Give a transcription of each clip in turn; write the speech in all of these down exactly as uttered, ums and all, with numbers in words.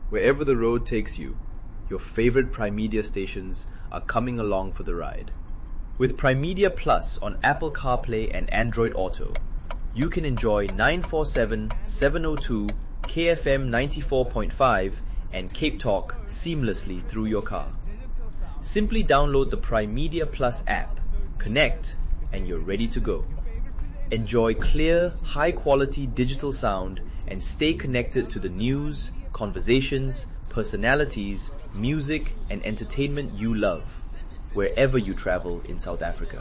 Wherever the road takes you, your favorite Prime Media stations are coming along for the ride. With Prime Media Plus on Apple CarPlay and Android Auto, you can enjoy nine forty-seven, seven oh two, K F M ninety-four point five and Cape Talk seamlessly through your car. Simply download the Prime Media Plus app, connect, and you're ready to go. Enjoy clear, high-quality digital sound and stay connected to the news, conversations, personalities, music, and entertainment you love, wherever you travel in South Africa.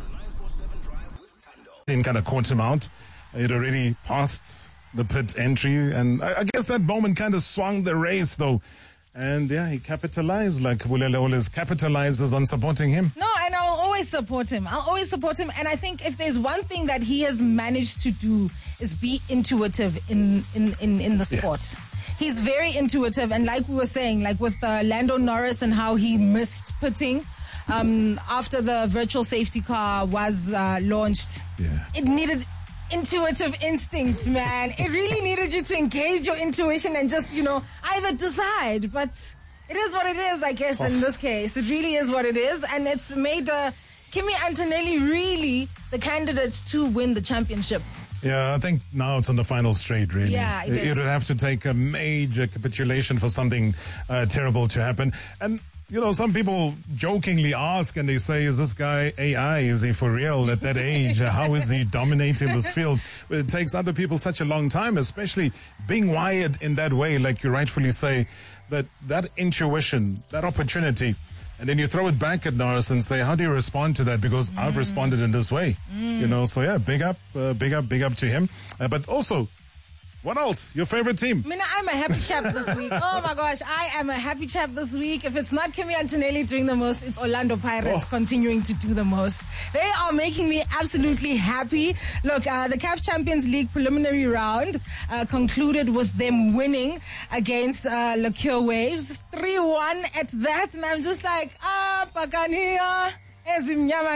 Kind of caught him out. It already passed the pit entry, and I, I guess that moment kind of swung the race, though. And yeah, he capitalized, like Bulele always capitalizes on supporting him. No, and I'll always support him. I'll always support him. And I think if there's one thing that he has managed to do is be intuitive in, in, in, in the sport. Yeah. He's very intuitive. And like we were saying, like with uh, Lando Norris and how he missed pitting um, after the virtual safety car was uh, launched, yeah. it needed intuitive instinct, man. It really needed you to engage your intuition and just, you know, either decide. But it is what it is, I guess, in this case. It really is what it is. And it's made uh, Kimi Antonelli really the candidate to win the championship. Yeah, I think now it's on the final straight, really. Yeah, it, it would have to take a major capitulation for something uh, terrible to happen. And you know, some people jokingly ask and they say, is this guy A I? Is he for real at that age? How is he dominating this field? It takes other people such a long time, especially being wired in that way, like you rightfully say, that that intuition, that opportunity, and then you throw it back at Norris and say, how do you respond to that? Because mm. I've responded in this way. Mm. You know, so yeah, big up, uh, big up, big up to him. Uh, but also, what else? Your favorite team? I mean, I'm a happy chap this week. Oh my gosh, I am a happy chap this week. If it's not Kimi Antonelli doing the most, it's Orlando Pirates oh. continuing to do the most. They are making me absolutely happy. Look, uh, the C A F Champions League preliminary round uh, concluded with them winning against uh, Liqueur Waves. three one at that, and I'm just like, ah, Pakania. Let's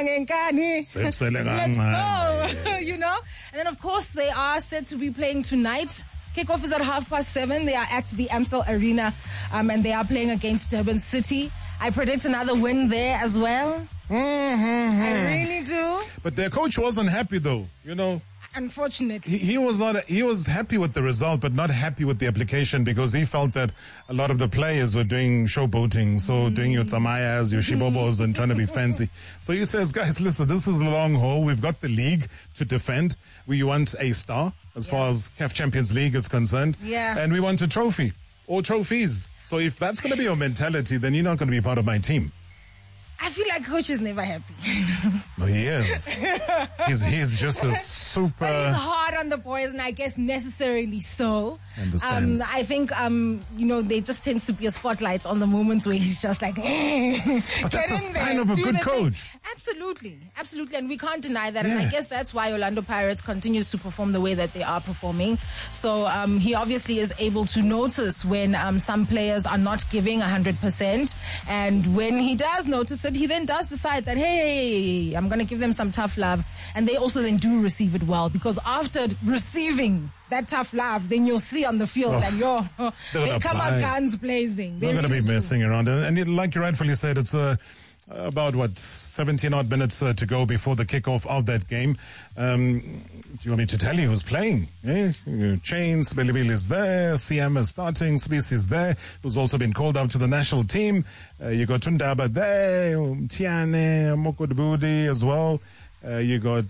go, you know. And then, of course, they are set to be playing tonight. Kickoff is at half past seven. They are at the Amstel Arena, um, and they are playing against Durban City. I predict another win there as well. Mm-hmm. I really do. But their coach wasn't happy, though. You know. Unfortunately, he, he was not. He was happy with the result, but not happy with the application because he felt that a lot of the players were doing showboating, so mm. doing your tamayas, your shibobos, and trying to be fancy. So he says, guys, listen, this is a long haul. We've got the league to defend. We want a star as yeah. far as C A F Champions League is concerned, yeah, and we want a trophy or trophies. So if that's going to be your mentality, then you're not going to be part of my team. I feel like coach is never happy. No, he is. he's, he's just a super... But he's hard on the boys, and I guess necessarily so. Understands. Um, I think, um, you know, there just tends to be a spotlight on the moments where he's just like... But that's a sign there, of a good coach. Thing. Absolutely. Absolutely. And we can't deny that. Yeah. And I guess that's why Orlando Pirates continues to perform the way that they are performing. So um, he obviously is able to notice when um, some players are not giving one hundred percent. And when he does notice it, he then does decide that, hey, I'm going to give them some tough love. And they also then do receive it well, because after receiving that tough love, then you'll see on the field oh, and you're, they come out guns blazing. They're really going to be messing around. And, and like you rightfully said, it's a... Uh, about, what, seventeen odd minutes uh, to go before the kickoff of that game. Um, do you want me to tell you who's playing? Eh? Chains, Bilibili is there, C M is starting, Spies is there, who's also been called up to the national team. Uh, you got Tundaba there, Tiane, Mokodbudi as well. Uh, you got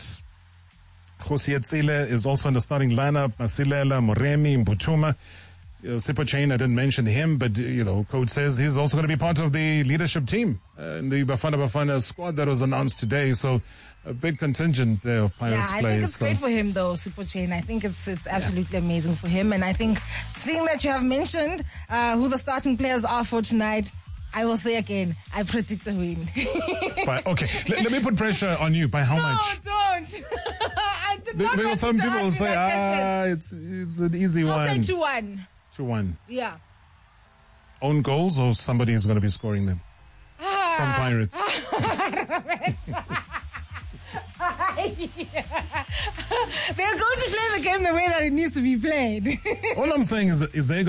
Khosietzile is also in the starting lineup, Masilela, Moremi, Mbutuma. Uh, Sipho Chain, I didn't mention him, but, you know, coach says he's also going to be part of the leadership team uh, in the Bafana Bafana squad that was announced today. So a big contingent there of Pirates yeah, I players. I think it's so. great for him, though, Sipho Chain. I think it's it's absolutely yeah. amazing for him. And I think, seeing that you have mentioned uh, who the starting players are for tonight, I will say again, I predict a win. By, okay, let, let me put pressure on you. By how no, much? No, don't. I did not because want some to people ask say, ah, it's, it's an easy I'll one. I'll say two one. two one. Yeah. Own goals, or somebody is going to be scoring them? Ah. From Pirates. They're going to play the game the way that it needs to be played. All I'm saying is, is there